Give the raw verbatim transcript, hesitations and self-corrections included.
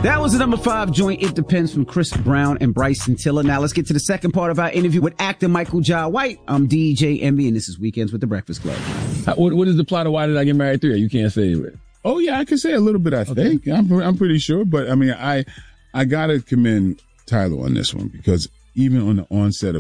That was the number five joint, It Depends, from Chris Brown and Bryson Tiller. Now let's get to the second part of our interview with actor Michael Jai White. I'm D J Envy, and this is Weekends with the Breakfast Club. What, what is the plot of Why Did I Get Married Three? You can't say it. Oh, yeah, I can say a little bit, I Okay. think. I'm, I'm pretty sure. But, I mean, I, I got to commend Tyler on this one because even on the onset of